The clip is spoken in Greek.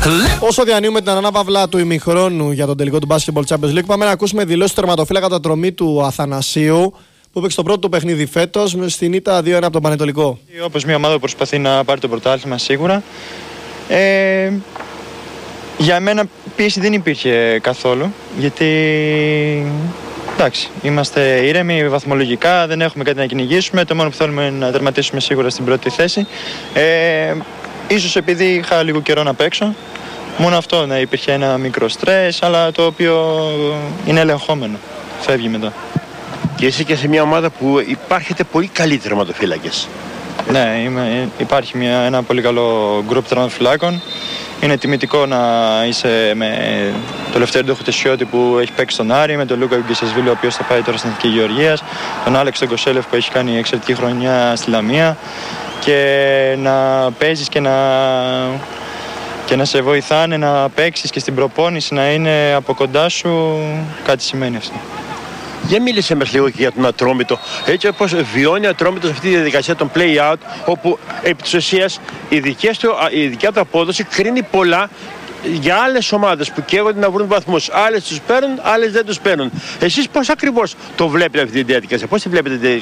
Όσο διανύουμε την ανάπαυλα του ημιχρόνου για τον τελικό του Basketball Champions League, πάμε να ακούσουμε δηλώσεις του τερματοφύλακα κατατρομή του Αθανασίου, που έπαιξε το πρώτο του παιχνίδι φέτος στην ήττα 2-1 από τον Πανετολικό. Όπως μια ομάδα που προσπαθεί να πάρει το πρωτάθλημα σίγουρα. Για μένα πίεση δεν υπήρχε καθόλου, γιατί εντάξει, είμαστε ήρεμοι βαθμολογικά, δεν έχουμε κάτι να κυνηγήσουμε, το μόνο που θέλουμε είναι να τερματίσουμε σίγουρα στην πρώτη θέση. Ίσως επειδή είχα λίγο καιρό να παίξω, μόνο αυτό να υπήρχε ένα μικρό στρες, αλλά το οποίο είναι ελεγχόμενο, φεύγει μετά. Και είσαι και σε μια ομάδα που υπάρχετε πολύ καλοί τερματοφύλακες. Ναι, υπάρχει ένα πολύ καλό γκρουπ τερματοφυλάκων. Είναι τιμητικό να είσαι με το Λευτέρη Χουτεσιώτη που έχει παίξει στον Άρη, με τον Λούκα Γκισεσβίλη, ο οποίος θα πάει τώρα στην Εθνική Γεωργίας, τον Άλεξ τον Κοσέλεφ που έχει κάνει εξαιρετική χρονιά στη Λαμία, και να παίζεις και να σε βοηθάνε να παίξεις και στην προπόνηση να είναι από κοντά σου, κάτι σημαίνει αυτό. Για μίλησε μας λίγο και για τον Ατρόμητο, έτσι όπως βιώνει ο Ατρόμητος αυτή τη διαδικασία των play-out, όπου επί της ουσίας η δικιά του απόδοση κρίνει πολλά για άλλες ομάδες που καίγονται να βρουν βαθμούς. Άλλες τους παίρνουν, άλλες δεν τους παίρνουν. Εσείς πώς ακριβώς το βλέπετε αυτή τη διαδικασία, πώς τη βλέπετε